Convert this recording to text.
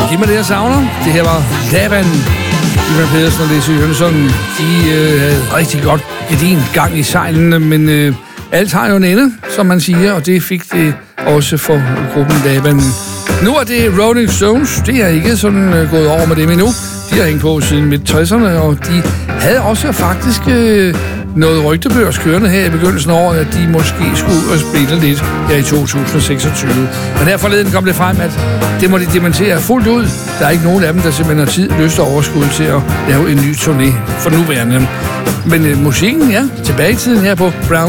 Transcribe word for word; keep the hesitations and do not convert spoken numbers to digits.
Giv mig det, jeg savner. Det her var Laban. Ivan Pedersen og Lasse Jønsson, de øh, havde rigtig godt gedin gang i sejlene, men øh, alt har jo en ende, som man siger, og det fik det også for gruppen Laban. Nu er det Rolling Stones. Det er ikke sådan øh, gået over med dem endnu. De har hængt på siden midt tresserne, og de havde også faktisk øh, noget rygtebørs kørende her i begyndelsen af året, at de måske skulle ud og spille lidt her i to tusind seksogtyve. Men her forleden kom det frem, at det må de dementere fuldt ud. Der er ikke nogen af dem, der simpelthen har tid, lyst og overskud til at lave en ny turné for nuværende. Men øh, musikken, ja, tilbage i tiden her på Brown